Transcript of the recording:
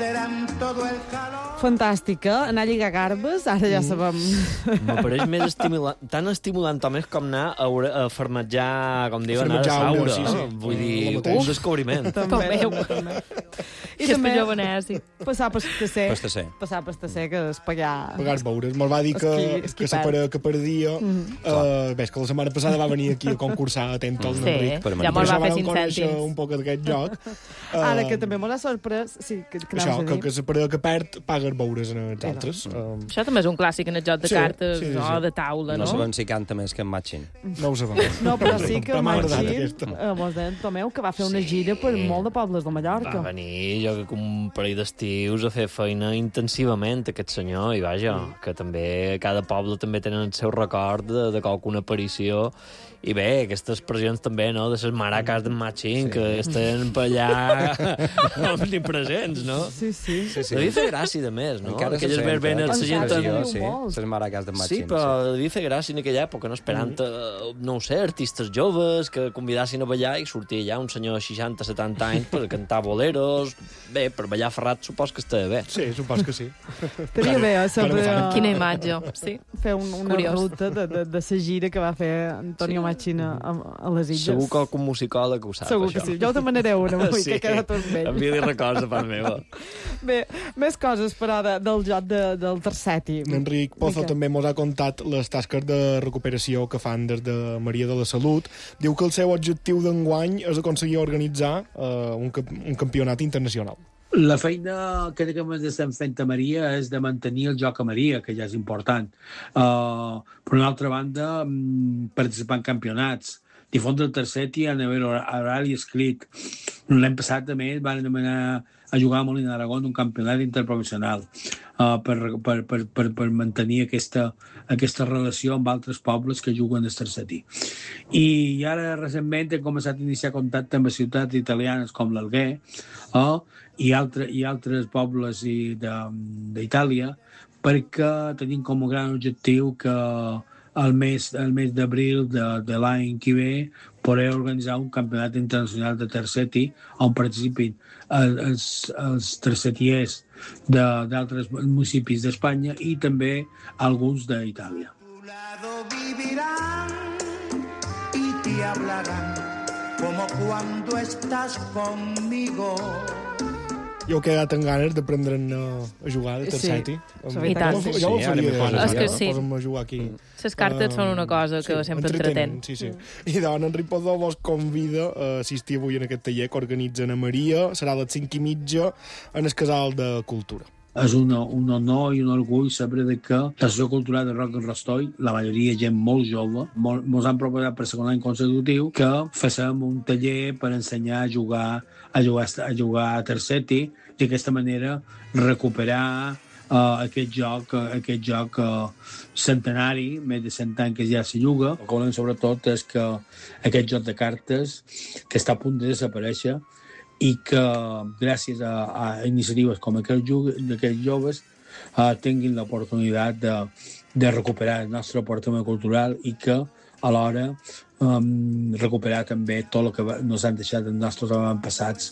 Fantàstica, anar a lligar garbes, ara ja sabem. M'apareix més tan estimulant o més com anar a farmatjar, com diuen ara, saura. Vull dir, un descobriment. També. I també jovenès. Passar pastasser. Passar pastasser, que és pagar... Pagar beures. Me'l va dir que la parella que perdia... Ves que la setmana passada va venir aquí a concursar a Tentol d'Enric. Sí, ja me'l va fer 5 cèntims. Un poc d'aquest joc. Ara, que també m'ha sorprès... Això, que la parella que perd paga beures en els altres. Això també és un clàssic en el joc de cartes o de taula, no? No sabem si canta més que en Matxin. No ho sabem. No, però sí que Matxin, vos deien, Tomeu, que va fer una gira per molt de pobles de Mallorca. Va venir, jo crec que un parell d'estius a fer feina intensivament, aquest senyor, i vaja, que també cada poble també tenen el seu record de qualcuna aparició. I bé, aquestes pressions també, no?, de les maracas d'en Matxin, que estan per allà omnipresents, no? Sí. Devia fer gràcia, de més, no? Encara aquelles verbenes... les maracas d'en Matxin. Sí, però devia fer gràcia en aquella època, no? Esperant, no ho sé, artistes joves que convidassin a ballar i sortia allà un senyor de 60-70 anys per cantar boleros. Bé, per ballar ferrat supos que estava bé. Sí, supos que sí. Tenia bé, saber... Quina imatge, sí. Fer una ruta de la gira que va fer Antonio Matxin a les Illes. Segur que algun musicòleg ho sap, segur això. Que sí. Jo ho demanaré una avui, que queda tot vell. Envia-li records a part meva. Bé, més coses, però, del joc del Terceti. Enric Pozo també mos ha contat les tasques de recuperació que fan des de Maria de la Salut. Diu que el seu objectiu d'enguany és aconseguir organitzar un campionat internacional. La feina que estem fent a Maria és de mantenir el joc a Maria, que ja és important. Per una altra banda, participar en campionats, difondre el Terceti a nivell oral i escrit. L'any passat també van demanar a jugar a Molina d'Aragó un campionat interprofessional per mantenir aquesta relació amb altres pobles que juguen al Tercetí. I ara recentment he començat a iniciar contacte amb ciutats italianes com l'Alguer i altres pobles d'Itàlia, perquè tenim com a gran objectiu que el mes d'abril de l'any que ve poder organitzar un campionat internacional de Terceti on participin els tercetiers d'altres municipis d'Espanya i també alguns d'Itàlia. Y te hablarán como cuando estás conmigo. Jo he quedat amb ganes d'aprendre'n a jugar de Terceti. I tant. Jo ho faria. És que sí. Posa'm a jugar aquí. Les cartes són una cosa que sempre entretenen. Sí. I doncs Enric Pozo vos convida a assistir avui en aquest taller que organitzen a Maria. Serà a les 5:30 en el Casal de Cultura. És un honor i un orgull saber que l'Associació Cultural de Roc en Rostoi, la majoria gent molt jove, ens han proposat per segon any consecutiu que facem un taller per ensenyar a jugar a Terceti i d'aquesta manera recuperar aquest joc centenari, més de 100 anys que ja se juga. El que volem sobretot és que aquest joc de cartes que està a punt de desaparèixer i que gràcies a iniciatives com d'aquests joves tinguin l'oportunitat de recuperar el nostre patrimoni cultural i que alhora recuperar també tot el que ens han deixat els nostres avantpassats